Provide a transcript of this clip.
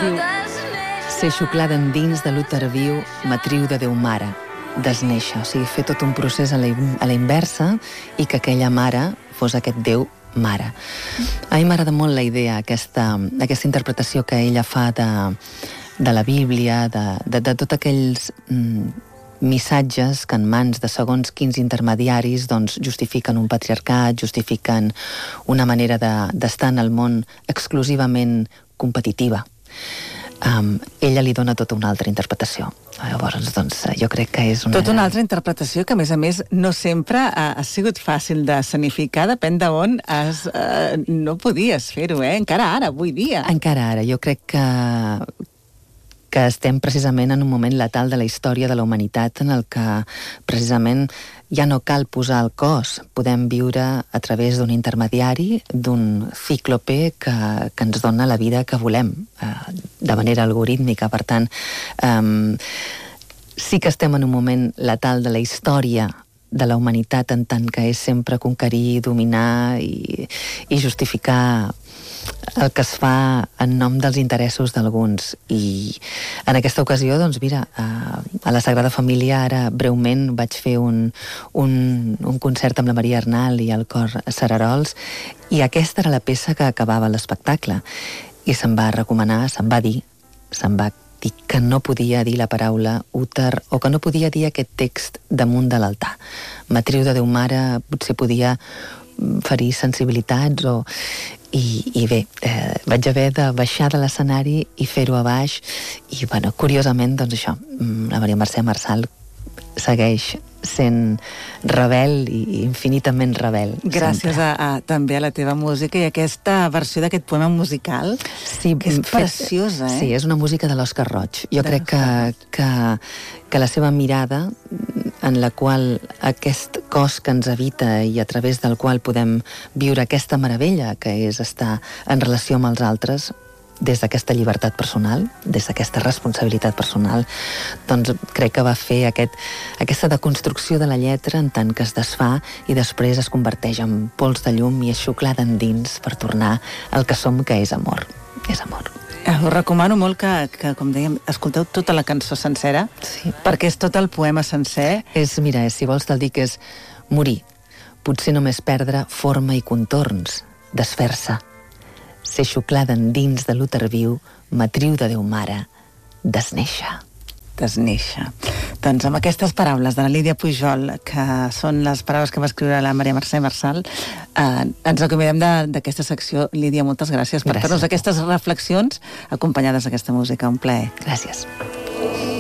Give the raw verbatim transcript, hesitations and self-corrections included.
Diu: ser xuclada endins de l'úter viu, matriu de Déu mare, desnéixer. O sigui, fer tot un procés a la, a la inversa i que aquella mare fos aquest Déu mare. A mi m'agrada molt la idea, aquesta, aquesta interpretació que ella fa de, de la Bíblia, de, de, de tots aquells mm, missatges que en mans de segons quins intermediaris doncs, justifiquen un patriarcat, justifiquen una manera d'estar de, en el món exclusivament competitiva. Um, ella li dona tota una altra interpretació. Llavors, doncs, jo crec que és una... Tota una altra interpretació que, a més a més, no sempre ha, ha sigut fàcil de sanificar, depèn d'on has... Eh, no podies fer-ho, eh? Encara ara, avui dia. Encara ara. Jo crec que, que estem precisament en un moment letal de la història de la humanitat en el que, precisament, ja no cal posar el cos. Podem viure a través d'un intermediari, d'un cíclope que, que ens dona la vida que volem, eh, de manera algorítmica. Per tant, eh, sí que estem en un moment letal de la història de la humanitat en tant que és sempre conquerir, dominar i, i justificar el que es fa en nom dels interessos d'alguns. I en aquesta ocasió, doncs mira, a la Sagrada Família ara breument vaig fer un, un, un concert amb la Maria Arnal i el cor Cerarols, i aquesta era la peça que acabava l'espectacle. I se'm va recomanar, se'm va dir, se'm va dir que no podia dir la paraula úter o que no podia dir aquest text damunt de l'altar. Matriu de Déu mare potser podia ferir sensibilitats o... I, i bé, eh, vaig haver de baixar de l'escenari i fer-ho a baix i, bueno, curiosament, doncs això, la Maria Mercè Marçal segueix sent rebel i infinitament rebel. Gràcies a, a, també a la teva música i aquesta versió d'aquest poema musical, sí, que és fet, preciosa, eh? Sí, és una música de l'Òscar Roig. Jo de crec que, que, que la seva mirada, en la qual aquest cos que ens habita i a través del qual podem viure aquesta meravella que és estar en relació amb els altres, des d'aquesta llibertat personal, des d'aquesta responsabilitat personal, doncs crec que va fer aquest, aquesta deconstrucció de la lletra en tant que es desfà i després es converteix en pols de llum i és xuclada endins per tornar al que som, que és amor. És amor. Us recomano molt que, que, com dèiem, escolteu tota la cançó sencera, sí, perquè és tot el poema sencer. És, mira, si vols te'l dic, és morir, potser només perdre forma i contorns, desfer-se, ser xuclada endins de l'úter viu, matriu de Déu mare, desnéixer. Desnéixer. Doncs amb aquestes paraules de la Lídia Pujol, que són les paraules que va escriure la Maria Mercè Marçal, eh, ens acomiadem d'aquesta secció. Lídia, moltes gràcies per fer-nos aquestes reflexions acompanyades d'aquesta música. Un plaer. Gràcies.